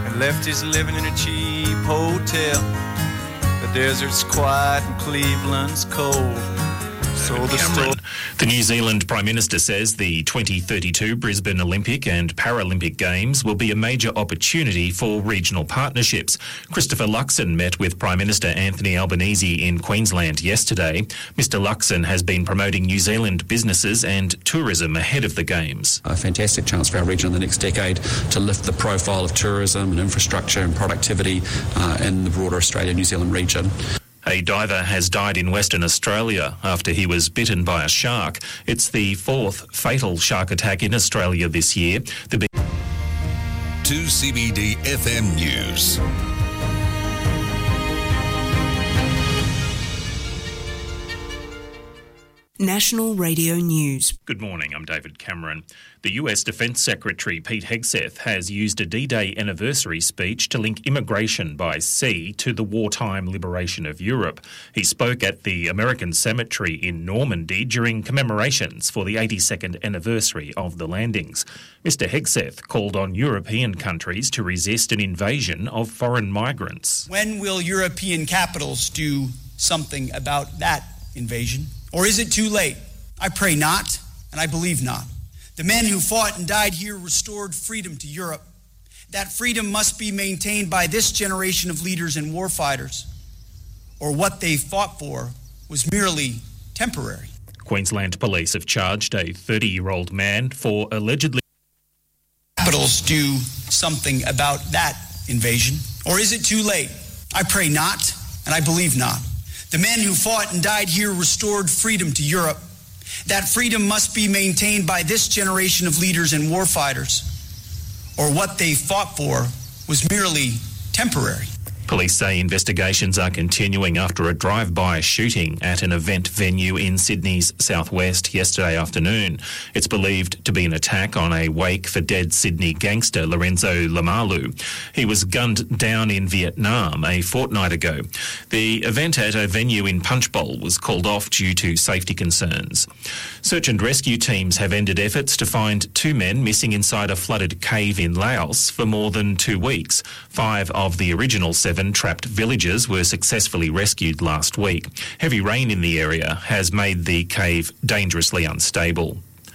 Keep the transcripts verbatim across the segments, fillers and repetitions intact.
and Lefty's living in a cheap hotel. The desert's quiet and Cleveland's cold. So the, Cameron. The New Zealand Prime Minister says the twenty thirty-two Brisbane Olympic and Paralympic Games will be a major opportunity for regional partnerships. Christopher Luxon met with Prime Minister Anthony Albanese in Queensland yesterday. Mister Luxon has been promoting New Zealand businesses and tourism ahead of the Games. A fantastic chance for our region in the next decade to lift the profile of tourism and infrastructure and productivity uh, in the broader Australia-New Zealand region. A diver has died in Western Australia after he was bitten by a shark. It's the fourth fatal shark attack in Australia this year. The big two C B D F M News. National Radio News. Good morning, I'm David Cameron. The U S Defence Secretary Pete Hegseth has used a D-Day anniversary speech to link immigration by sea to the wartime liberation of Europe. He spoke at the American Cemetery in Normandy during commemorations for the eighty-second anniversary of the landings. Mister Hegseth called on European countries to resist an invasion of foreign migrants. When will European capitals do something about that invasion? Or is it too late? I pray not, and I believe not. The men who fought and died here restored freedom to Europe. That freedom must be maintained by this generation of leaders and warfighters, or what they fought for was merely temporary. Queensland Police have charged a thirty-year-old man for allegedly... Capitals do something about that invasion, or is it too late? I pray not, and I believe not. The men who fought and died here restored freedom to Europe. That freedom must be maintained by this generation of leaders and warfighters, or what they fought for was merely temporary. Police say investigations are continuing after a drive-by shooting at an event venue in Sydney's southwest yesterday afternoon. It's believed to be an attack on a wake for dead Sydney gangster Lorenzo Lamalu. He was gunned down in Vietnam a fortnight ago. The event at a venue in Punchbowl was called off due to safety concerns. Search and rescue teams have ended efforts to find two men missing inside a flooded cave in Laos for more than two weeks. Five of the original seven trapped villagers were successfully rescued last week. Heavy rain in the area has made the cave dangerously unstable.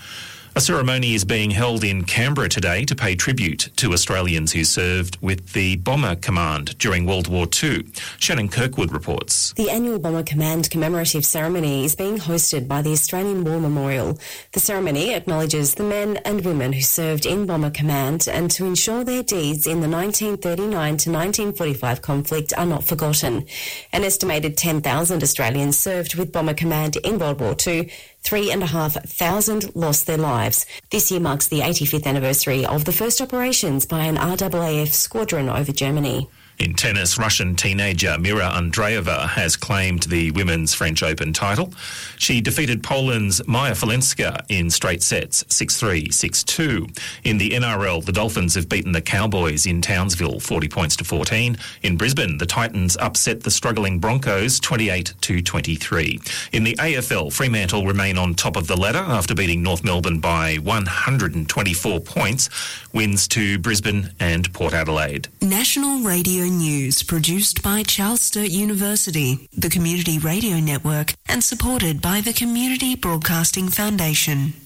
A ceremony is being held in Canberra today to pay tribute to Australians who served with the Bomber Command during World War Two. Shannon Kirkwood reports. The annual Bomber Command commemorative ceremony is being hosted by the Australian War Memorial. The ceremony acknowledges the men and women who served in Bomber Command and to ensure their deeds in the nineteen thirty-nine to nineteen forty-five conflict are not forgotten. An estimated ten thousand Australians served with Bomber Command in World War Two. Three and a half thousand lost their lives. This year marks the eighty-fifth anniversary of the first operations by an R A A F squadron over Germany. In tennis, Russian teenager Mira Andreeva has claimed the Women's French Open title. She defeated Poland's Maja Falenska in straight sets, six three, six two. In the N R L, the Dolphins have beaten the Cowboys in Townsville, forty points to fourteen. In Brisbane, the Titans upset the struggling Broncos, twenty-eight to twenty-three. In the A F L, Fremantle remain on top of the ladder after beating North Melbourne by one hundred twenty-four points. Wins to Brisbane and Port Adelaide. National Radio News, produced by Charles Sturt University, the Community Radio Network, and supported by the Community Broadcasting Foundation.